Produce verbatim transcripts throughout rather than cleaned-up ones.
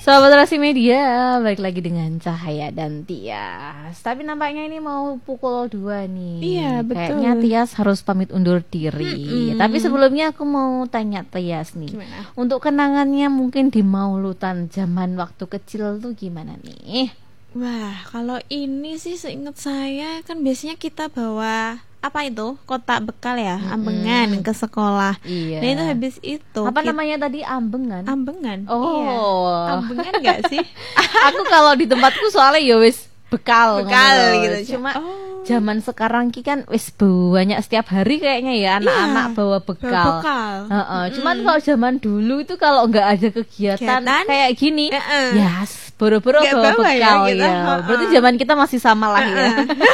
Sahabat Rasi Media, balik lagi dengan Cahaya dan Tias. Tapi nampaknya ini mau pukul dua nih. Iya, betul. Kayaknya Tias harus pamit undur diri. Mm-mm. Tapi sebelumnya aku mau tanya Tias nih. Gimana? Untuk kenangannya mungkin di Maulutan zaman waktu kecil tuh gimana nih? Wah, kalau ini sih seingat saya kan biasanya kita bawa apa itu kotak bekal ya, Mm-mm. ambengan ke sekolah. Iya. Nah itu habis itu Apa kita- namanya tadi, ambengan? ambengan. Oh. Iya. Ambengan nggak sih? Aku kalau di tempatku soalnya ya wis bekal, Bekal ngono loh. gitu. Cuma Oh. zaman sekarang ki kan wis banyak setiap hari kayaknya ya anak-anak Iya, bawa bawa bekal. bekal. Heeh, cuman Mm-mm. kalau zaman dulu itu kalau nggak ada kegiatan Kegiatan? kayak gini, Heeh. ya s- boro-boro Nggak bawa bawa ya bekal ya. kita, heeh. Berarti zaman kita masih sama lah ya.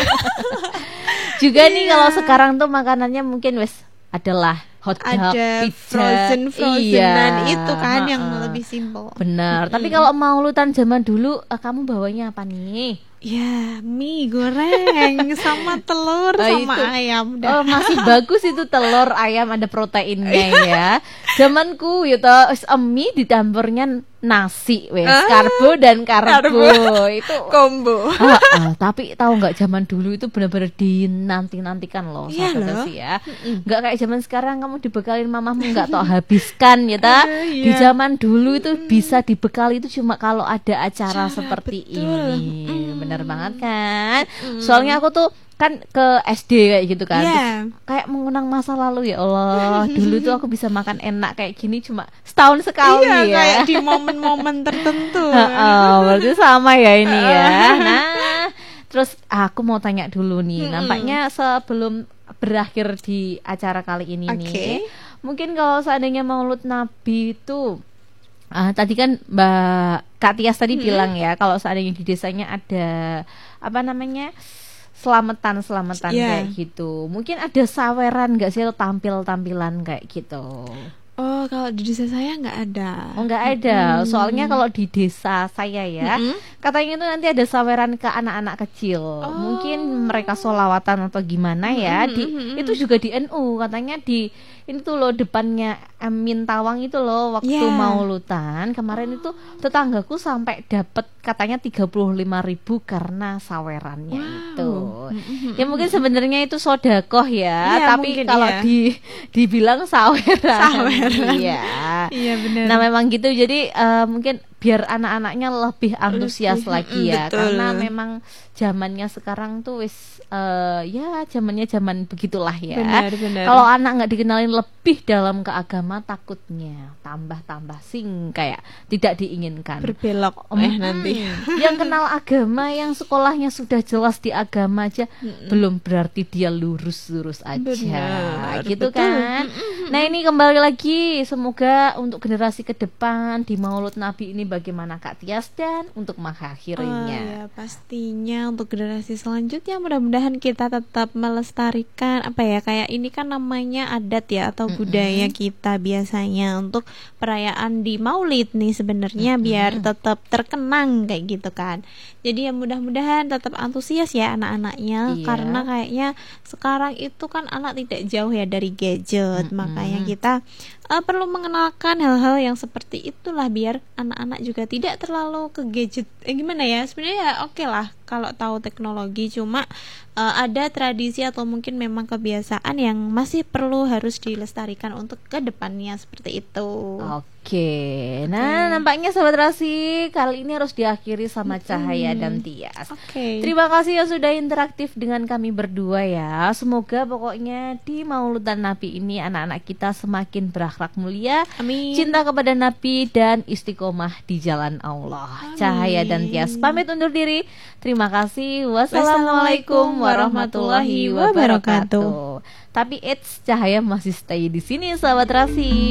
Juga nih Iya. kalau sekarang tuh makanannya mungkin wis adalah hotdog, Ada pizza. frozen frozenan Iya, itu kan yang heeh. lebih simpel. Benar. Tapi Mm-mm. kalau Maulutan zaman dulu, eh, kamu bawanya apa nih? Ya, mie goreng sama telur Oh, sama itu. ayam. Oh, Dah. masih bagus itu telur ayam ada proteinnya ya. Zamanku ya toh wis mie dicampurnya nasi wes Ah, karbo dan karbo, karbo. itu. Combo. Ah, ah, tapi tahu nggak zaman dulu itu benar-benar dinanti-nantikan loh, Iya sahabat loh. sih ya. Nggak kayak zaman sekarang kamu dibekalin mamamu nggak tau habiskan ya ta. Aduh, Di iya. zaman dulu itu bisa dibekali itu cuma kalau ada acara Acara, seperti betul. ini. Mm. Bener banget kan? Mm. Soalnya aku tuh kan ke S D kayak gitu kan. Iya. Terus kayak mengenang masa lalu ya Allah. Dulu tuh aku bisa makan enak kayak gini cuma setahun sekali Iya, ya. kayak di momen-momen tertentu. Heeh, berarti sama ya ini ya. Nah, terus aku mau tanya dulu nih. Mm-mm. Nampaknya sebelum berakhir di acara kali ini Oke. nih, mungkin kalau seandainya Maulud Nabi itu, ah, tadi kan Mbak Kak Tias tadi Mm-mm. bilang ya, kalau seandainya di desanya ada apa namanya, selamatan-selamatan Iya. kayak gitu. Mungkin ada saweran nggak sih, atau tampil-tampilan kayak gitu? Oh, kalau di desa saya nggak ada. Oh, nggak ada. Mm-mm. Soalnya kalau di desa saya ya, Mm-mm. katanya itu nanti ada saweran ke anak-anak kecil. Oh. Mungkin mereka sholawatan atau gimana ya. Mm-mm, Di, mm-mm. itu juga di N U katanya, di ini tuh loh depannya Amin Tawang itu loh, waktu Yeah. Maulutan kemarin itu tetanggaku sampai dapat katanya tiga puluh lima ribu karena sawerannya Wow. itu. Mm-mm. Ya mungkin sebenarnya itu sodakoh ya, Iya, tapi mungkin kalau iya. di dibilang saweran. Saweran. Iya. Iya benar. Nah memang gitu, jadi eh, mungkin biar anak-anaknya lebih antusias Lebih, lagi mm, ya, betul. karena memang zamannya sekarang tuh wis eh, ya zamannya zaman begitulah ya. Benar, benar. Kalau anak nggak dikenalin lebih dalam ke agama, takutnya tambah-tambah sing kayak tidak diinginkan. berbelok Mm, eh nanti. yang kenal agama, yang sekolahnya sudah jelas di agama aja, Mm-mm. belum berarti dia lurus-lurus aja. Benar, Gitu betul. kan. Nah ini kembali lagi, semoga untuk generasi ke depan di Maulud Nabi ini bagaimana Kak Tias, dan untuk Oh, mengakhirinya. ya pastinya untuk generasi selanjutnya mudah-mudahan kita tetap melestarikan apa ya, kayak ini kan namanya adat ya atau Mm-mm. budaya kita biasanya untuk perayaan di Maulid nih sebenarnya, Mm-mm. biar tetap terkenang kayak gitu kan. Jadi ya mudah-mudahan tetap antusias ya anak-anaknya, Iya. karena kayaknya sekarang itu kan anak tidak jauh ya dari gadget. Mm-mm. Makanya kita uh, perlu mengenalkan hal-hal yang seperti itulah biar anak-anak juga tidak terlalu ke gadget. Eh, gimana ya? Sebenarnya ya oke lah kalau tahu teknologi, cuma uh, ada tradisi atau mungkin memang kebiasaan yang masih perlu harus dilestarikan untuk ke depannya seperti itu. Oke, nah nampaknya Sahabat Rasi kali ini harus diakhiri sama Cahaya dan Tias. Oke. Terima kasih yang sudah interaktif dengan kami berdua ya. Semoga pokoknya di Mauludan Nabi ini anak-anak kita semakin berakhlak mulia, Amin. cinta kepada Nabi, dan istiqomah di jalan Allah. Amin. Cahaya dan Tias pamit undur diri. Terima kasih. Wassalamualaikum warahmatullahi wabarakatuh. Tapi eits, Cahaya masih stay di sini Sahabat Rasi.